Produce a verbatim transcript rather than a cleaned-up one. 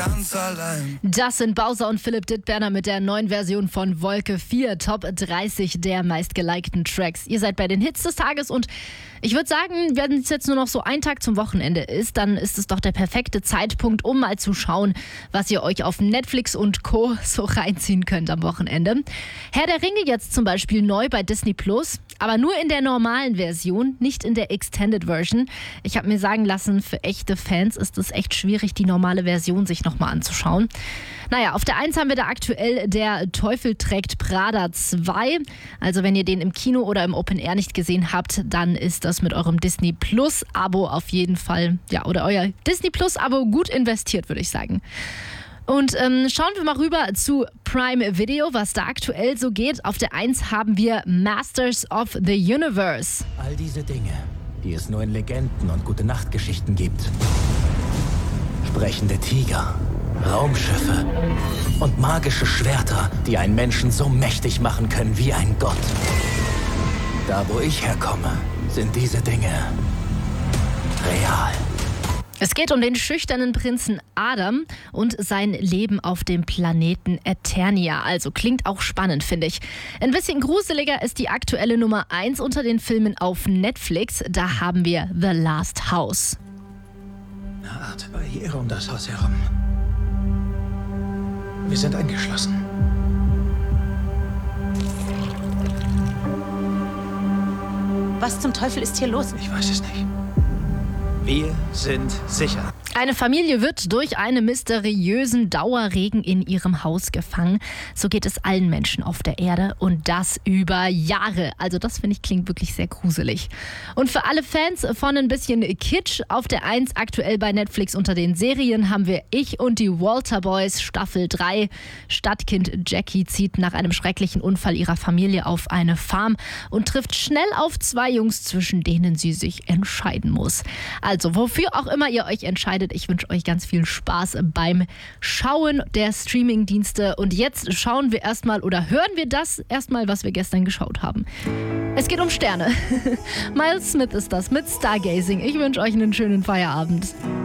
ganz allein. Das sind Bowser und Philipp Dittberner mit der neuen Version von Wolke vier, Top dreißig der meistgelikten Tracks. Ihr seid bei den Hits des Tages und ich würde sagen, wenn es jetzt nur noch so ein Tag zum Wochenende ist, dann ist es doch der perfekte Zeitpunkt, um mal zu schauen, was ihr euch auf Netflix und Co. so reinziehen könnt am Wochenende. Herr der Ringe jetzt zum Beispiel neu bei Disney Plus, aber nur in der normalen Version, nicht in der Extended Version. Ich habe mir sagen lassen, für echte Fans ist es echt schwierig, die normale Version sich nochmal anzuschauen. Naja, auf der eins haben wir da aktuell Der Teufel trägt Prada zwei. Also wenn ihr den im Kino oder im Open Air nicht gesehen habt, dann ist das mit eurem Disney Plus Abo auf jeden Fall, ja, oder euer Disney Plus Abo gut investiert, würde ich sagen. Und ähm, schauen wir mal rüber zu Prime Video, was da aktuell so geht. Auf der eins haben wir Masters of the Universe. All diese Dinge, die es nur in Legenden und Gute-Nacht-Geschichten gibt. Sprechende Tiger, Raumschiffe und magische Schwerter, die einen Menschen so mächtig machen können wie ein Gott. Da, wo ich herkomme, sind diese Dinge real. Es geht um den schüchternen Prinzen Adam und sein Leben auf dem Planeten Eternia. Also klingt auch spannend, finde ich. Ein bisschen gruseliger ist die aktuelle Nummer eins unter den Filmen auf Netflix. Da haben wir The Last House. Eine Art Barriere um das Haus herum. Wir sind eingeschlossen. Was zum Teufel ist hier los? Ich weiß es nicht. Wir sind sicher. Eine Familie wird durch einen mysteriösen Dauerregen in ihrem Haus gefangen. So geht es allen Menschen auf der Erde und das über Jahre. Also das, finde ich, klingt wirklich sehr gruselig. Und für alle Fans von ein bisschen Kitsch, auf der eins aktuell bei Netflix unter den Serien haben wir Ich und die Walter Boys Staffel drei. Stadtkind Jackie zieht nach einem schrecklichen Unfall ihrer Familie auf eine Farm und trifft schnell auf zwei Jungs, zwischen denen sie sich entscheiden muss. Also wofür auch immer ihr euch entscheidet, ich wünsche euch ganz viel Spaß beim Schauen der Streamingdienste. Und jetzt schauen wir erstmal oder hören wir das erstmal, was wir gestern geschaut haben. Es geht um Sterne. Miles Smith ist das mit Stargazing. Ich wünsche euch einen schönen Feierabend.